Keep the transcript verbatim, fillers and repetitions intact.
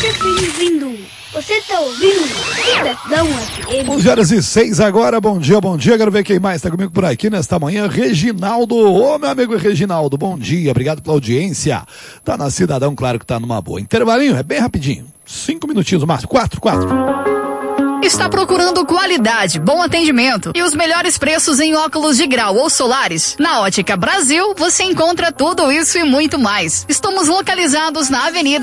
Você está ouvindo? Você está ouvindo? Cidadão F M. onze horas e seis agora, bom dia, bom dia. Quero ver quem mais está comigo por aqui nesta manhã. Reginaldo, ô meu amigo Reginaldo, bom dia, obrigado pela audiência. Tá na Cidadão, claro que tá numa boa. Intervalinho, é bem rapidinho. Cinco minutinhos no máximo, quatro, quatro. Está procurando qualidade, bom atendimento e os melhores preços em óculos de grau ou solares? Na Ótica Brasil, você encontra tudo isso e muito mais. Estamos localizados na Avenida